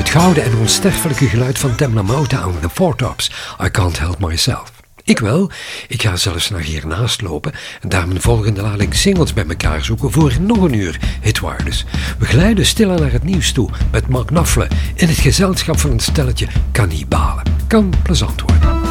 gouden en onsterfelijke geluid van Tamla Motown, The Four Tops, I Can't Help Myself. Ik wel. Ik ga zelfs nog hiernaast lopen en daar mijn volgende lading singles bij elkaar zoeken voor nog een uur hitwaardes. We glijden stilaan naar het nieuws toe met Mark Knopfler in het gezelschap van een stelletje kannibalen. Kan plezant worden.